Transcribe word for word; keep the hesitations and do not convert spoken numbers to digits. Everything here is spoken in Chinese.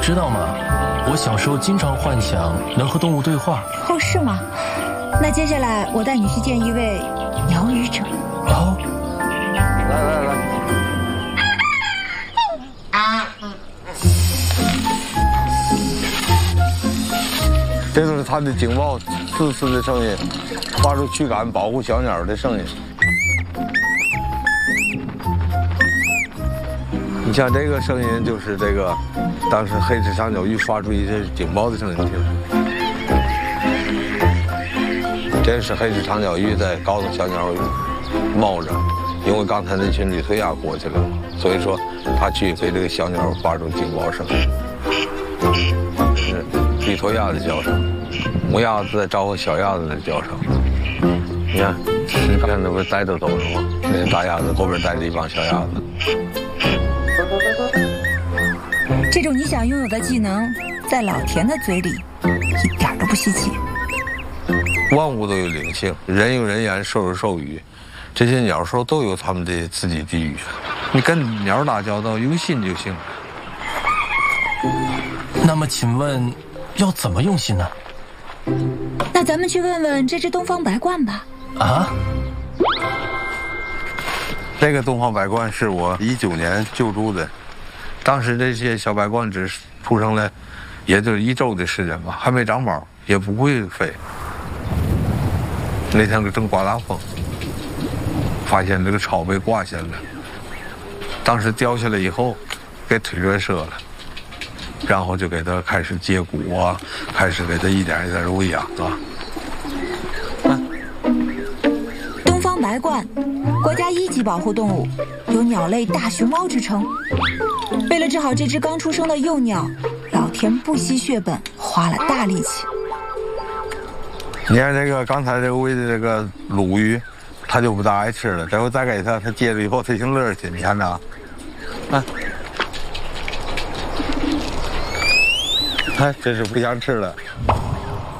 知道吗？我小时候经常幻想能和动物对话。 哦，是吗？那接下来我带你去见一位鸟语者。 哦， 来来来。这就是它的警报刺刺的声音，发出驱赶保护小鸟的声音。你像这个声音，就是这个当时黑翅长脚鹬发出一些警报的声音，听。这是黑翅长脚鹬在告诉小鸟冒着，因为刚才那群绿腿鸦过去了，所以说它去给这个小鸟发出警报声。这是绿头鸭的叫声，母鸭子在招呼小鸭子的叫声。你看，你看那不是带着走了吗？那大鸭子后边带着一帮小鸭子。 这种你想拥有的技能，在老田的嘴里一点都不稀奇。 万物都有灵性，人有人言，兽有兽语，这些鸟兽都有他们的自己的语。你跟鸟打交道，用心就行了。 那么请问要怎么用心呢？ 那咱们去问问这只东方白鹳吧。 啊？ 这个东方白鹳是我一九年救助的，当时这些小白鹳只出生了，也就一周的时间吧，还没长毛，也不会飞。那天正刮大风，发现这个巢被挂下了，当时掉下来以后，给腿摔折了。然后就给它开始接骨啊，开始给它一点一点喂养啊。 东方白鹳，国家一级保护动物，有鸟类大熊猫之称。为了治好这只刚出生的幼鸟，老田不惜血本，花了大力气。 你看这个刚才这个喂的这个鲈鱼，它就不大爱吃了，这回再给它，它接了以后它挺乐气。你看着啊，啊。哎，这是不想吃了。